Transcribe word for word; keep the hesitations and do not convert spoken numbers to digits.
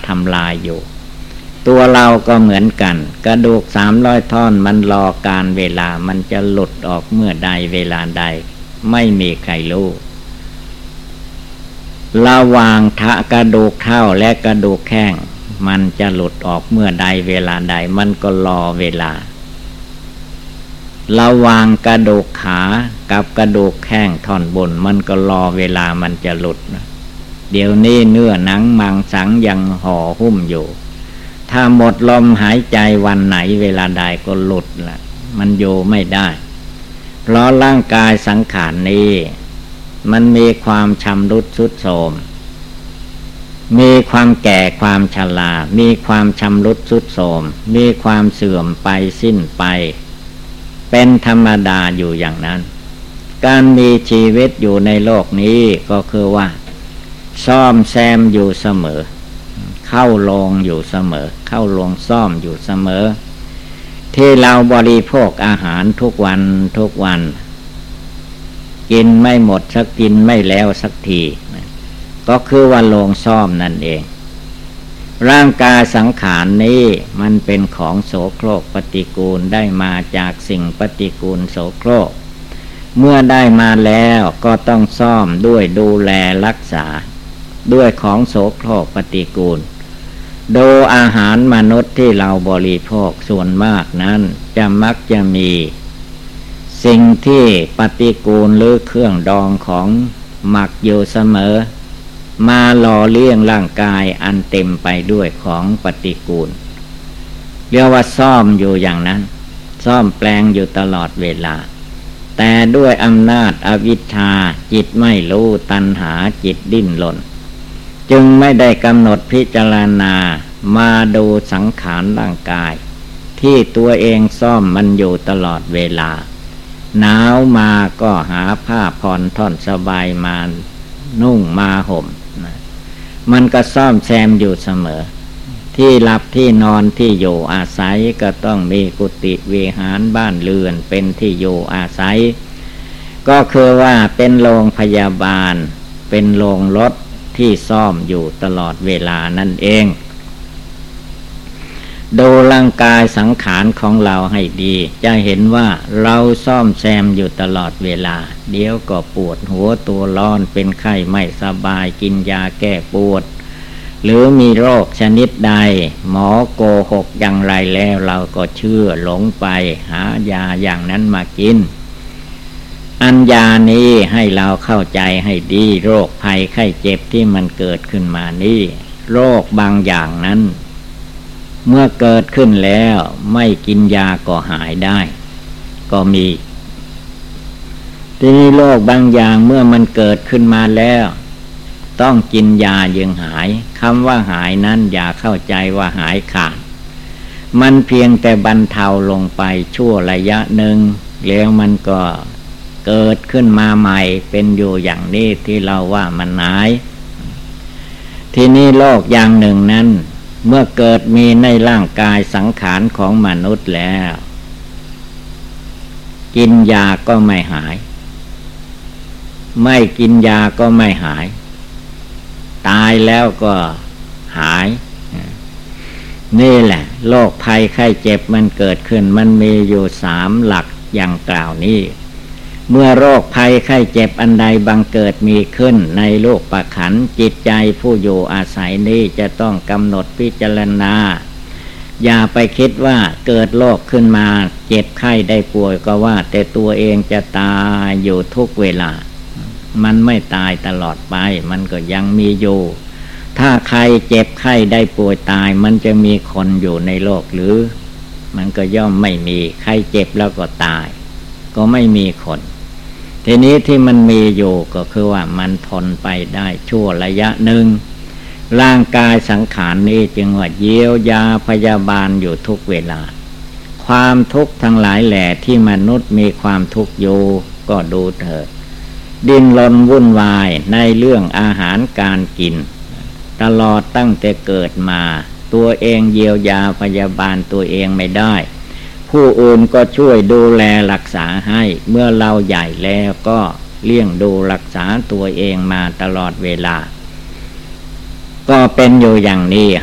ทำลายอยู่ตัวเราก็เหมือนกันกระดูกสามร้อยท่อนมันรอการเวลามันจะหลุดออกเมื่อใดเวลาใดไม่มีใครรู้ระหว่างทะกระดูกเท้าและกระดูกแข้งมันจะหลุดออกเมื่อใดเวลาใดมันก็รอเวลาระหว่างกระดูกขากับกระดูกแข้งท่อนบนมันก็รอเวลามันจะหลุดนะเดี๋ยวนี้เนื้อหนังมังสังยังห่อหุ้มอยู่ถ้าหมดลมหายใจวันไหนเวลาใดก็หลุดละมันอยู่ไม่ได้เพราะร่างกายสังขารนี้มันมีความชำรุดทรุดโทรมมีความแก่ความชรามีความชำรุดทรุดโทรมมีความเสื่อมไปสิ้นไปเป็นธรรมดาอยู่อย่างนั้นการมีชีวิตอยู่ในโลกนี้ก็คือว่าซ่อมแซมอยู่เสมอเข้าโรงอยู่เสมอเข้าโรงซ่อมอยู่เสมอที่เราบริโภคอาหารทุกวันทุกวันกินไม่หมดสักกินไม่แล้วสักทีก็คือว่าโรงซ่อมนั่นเองร่างกายสังขารนี้มันเป็นของโสโครกปฏิกูลได้มาจากสิ่งปฏิกูลโสโครกเมื่อได้มาแล้วก็ต้องซ่อมด้วยดูแลรักษาด้วยของโสโครกปฏิกูลโดยอาหารมนุษย์ที่เราบริโภคส่วนมากนั้นจะมักจะมีสิ่งที่ปฏิกูลหรือเครื่องดองของหมักอยู่เสมอมาหล่อเลี้ยงร่างกายอันเต็มไปด้วยของปฏิกูลเรียกว่าซ่อมอยู่อย่างนั้นซ่อมแปลงอยู่ตลอดเวลาแต่ด้วยอำนาจอวิชชาจิตไม่รู้ตัณหาจิตดิ้นรนจึงไม่ได้กำหนดพิจารณามาดูสังขารร่างกายที่ตัวเองซ่อมมันอยู่ตลอดเวลาหนาวมาก็หาผ้าผ่อนท่อนสบายมานุ่งมาห่มมันก็ซ่อมแซมอยู่เสมอที่หลับที่นอนที่อยู่อาศัยก็ต้องมีกุฏิวิหารบ้านเรือนเป็นที่อยู่อาศัยก็คือว่าเป็นโรงพยาบาลเป็นโรงรถที่ซ่อมอยู่ตลอดเวลานั่นเองดูร่างกายสังขารของเราให้ดีจะเห็นว่าเราซ่อมแซมอยู่ตลอดเวลาเดี๋ยวก็ปวดหัวตัวร้อนเป็นไข้ไม่สบายกินยาแก้ปวดหรือมีโรคชนิดใดหมอโกหกอย่างไรแล้วเราก็เชื่อหลงไปหายาอย่างนั้นมากินอันยานี้ให้เราเข้าใจให้ดีโรคภัยไข้เจ็บที่มันเกิดขึ้นมานี้โรคบางอย่างนั้นเมื่อเกิดขึ้นแล้วไม่กินยาก็หายได้ก็มีทีนี้โรคบางอย่างเมื่อมันเกิดขึ้นมาแล้วต้องกินยายังหายคำว่าหายนั้นอย่าเข้าใจว่าหายขาดมันเพียงแต่บรรเทาลงไปชั่วระยะหนึ่งแล้วมันก็เกิดขึ้นมาใหม่เป็นอยู่อย่างนี้ที่เราว่ามันหายทีนี้โรคอย่างหนึ่งนั้นเมื่อเกิดมีในร่างกายสังขารของมนุษย์แล้วกินยาก็ไม่หายไม่กินยาก็ไม่หายตายแล้วก็หายนี่แหละโรคภัยไข้เจ็บมันเกิดขึ้นมันมีอยู่สามหลักอย่างกล่าวนี้เมื่อโรคภัยไข้เจ็บอันใดบังเกิดมีขึ้นในโลกประขันจิตใจผู้อยู่อาศัยนี้จะต้องกำหนดพิจารณาอย่าไปคิดว่าเกิดโรคขึ้นมาเจ็บไข้ได้ป่วยก็ว่าแต่ตัวเองจะตายอยู่ทุกเวลามันไม่ตายตลอดไปมันก็ยังมีอยู่ถ้าใครเจ็บไข้ได้ป่วยตายมันจะมีคนอยู่ในโลกหรือมันก็ย่อมไม่มีใครเจ็บแล้วก็ตายก็ไม่มีคนทีนี้ที่มันมีอยู่ก็คือว่ามันทนไปได้ชั่วระยะหนึ่งร่างกายสังขารนี้จึงว่าเยียวยาพยาบาลอยู่ทุกเวลาความทุกข์ทั้งหลายแหล่ที่มนุษย์มีความทุกข์อยู่ก็ดูเถิดดิ้นรนวุ่นวายในเรื่องอาหารการกินตลอดตั้งแต่เกิดมาตัวเองเยียวยาพยาบาลตัวเองไม่ได้ผู้อื่นก็ช่วยดูแลรักษาให้เมื่อเราใหญ่แล้วก็เลี้ยงดูรักษาตัวเองมาตลอดเวลาก็เป็นอยู่อย่างนี้